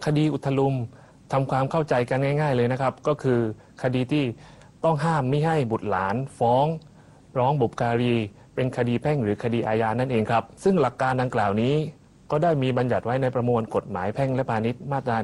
คดีอุทลุมทำความเข้าใจกันง่ายๆเลยนะครับก็คือคดีที่ต้องห้ามมิให้บุตรหลานฟ้องร้องบุพการีเป็นคดีแพ่งหรือคดีอาญานั่นเองครับซึ่งหลักการดังกล่าวนี้ก็ได้มีบัญญัติไว้ในประมวลกฎหมายแพ่งและพาณิชย์มาตรา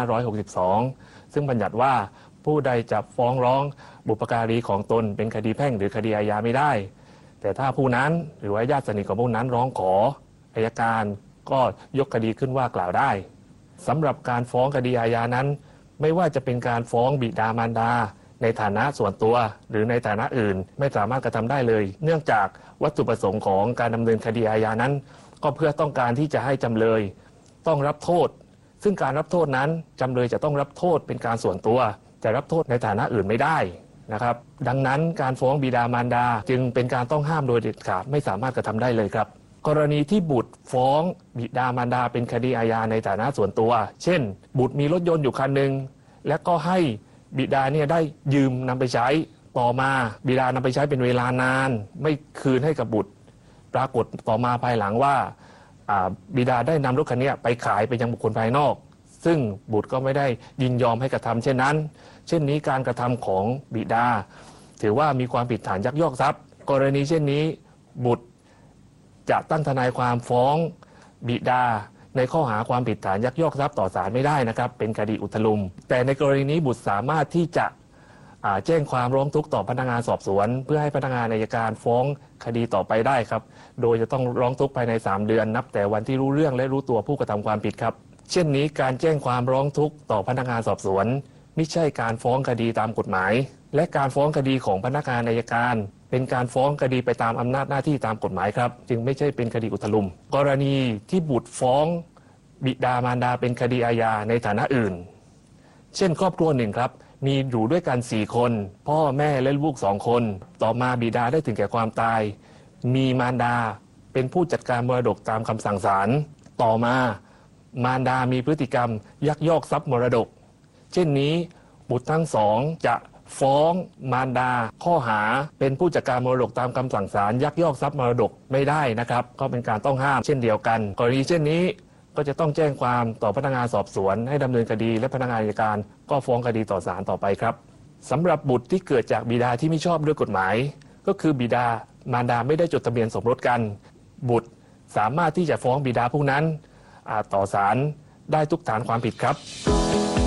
1562 ซึ่งบัญญัติว่าผู้ใดจะฟ้องร้องบุพการีของตนเป็นคดีแพ่งหรือคดีอาญาไม่ได้แต่ถ้าผู้นั้นหรือว่าญาติสนิทของผู้นั้นร้องขออัยการก็ยกคดีขึ้นว่ากล่าวได้สำหรับการฟ้องคดีอาญานั้นไม่ว่าจะเป็นการฟ้องบิดามารดาในฐานะส่วนตัวหรือในฐานะอื่นไม่สามารถกระทำได้เลยเนื่องจากวัตถุประสงค์ของการดำเนินคดีอาญานั้นก็เพื่อต้องการที่จะให้จำเลยต้องรับโทษซึ่งการรับโทษนั้นจำเลยจะต้องรับโทษเป็นการส่วนตัวจะรับโทษในฐานะอื่นไม่ได้นะครับดังนั้นการฟ้องบิดามารดาจึงเป็นการต้องห้ามโดยเด็ดขาดไม่สามารถกระทำได้เลยครับกรณีที่บุตรฟ้องบิดามารดาเป็นคดีอาญาในฐานะส่วนตัวเช่นบุตรมีรถยนต์อยู่คันหนึ่งและก็ให้บิดาเนี่ยได้ยืมนำไปใช้ต่อมาบิดานำไปใช้เป็นเวลานานไม่คืนให้กับบุตรปรากฏต่อมาภายหลังว่าบิดาได้นำรถคันนี้ไปขายไปยังบุคคลภายนอกซึ่งบุตรก็ไม่ได้ยินยอมให้กระทำเช่นนั้นเช่นนี้การกระทำของบิดาถือว่ามีความผิดฐานยักยอกทรัพย์กรณีเช่นนี้บุตรจะตั้งทนายความฟ้องบิดาในข้อหาความผิดฐานยักยอกทรัพย์ต่อศาลไม่ได้นะครับเป็นคดีอุทลุมแต่ในกรณีนี้บุตรสามารถที่จะแจ้งความร้องทุกข์ต่อพนักงานสอบสวนเพื่อให้พนักงานอัยการฟ้องคดีต่อไปได้ครับโดยจะต้องร้องทุกข์ภายใน3 เดือนนับแต่วันที่รู้เรื่องและรู้ตัวผู้กระทำความผิดครับเช่นนี้การแจ้งความร้องทุกข์ต่อพนักงานสอบสวนไม่ใช่การฟ้องคดีตามกฎหมายและการฟ้องคดีของพนักงานอัยการเป็นการฟ้องคดีไปตามอำนาจหน้าที่ตามกฎหมายครับจึงไม่ใช่เป็นคดีอุทลุมกรณีที่บุตรฟ้องบิดามารดาเป็นคดีอาญาในฐานะอื่นเช่นครอบครัวหนึ่งครับมีอยู่ด้วยกัน4 คนพ่อแม่และลูก2 คนต่อมาบิดาได้ถึงแก่ความตายมีมารดาเป็นผู้จัดการมรดกตามคำสั่งศาลต่อมามารดามีพฤติกรรมยักยอกทรัพย์มรดกเช่นนี้บุตรทั้ง2จะฟ้องมารดาข้อหาเป็นผู้จัดการมรดกตามคำสั่งศาลยักยอกทรัพย์มรดกไม่ได้นะครับก็เป็นการต้องห้ามเช่นเดียวกันกรณีเช่นนี้ก็จะต้องแจ้งความต่อพนักงานสอบสวนให้ดำเนินคดีและพนักงานอัยการก็ฟ้องคดีต่อศาลต่อไปครับสำหรับบุตรที่เกิดจากบิดาที่ไม่ชอบด้วยกฎหมายก็คือบิดามารดาไม่ได้จดทะเบียนสมรสกันบุตรสามารถที่จะฟ้องบิดาผู้นั้นต่อศาลได้ทุกฐานความผิดครับ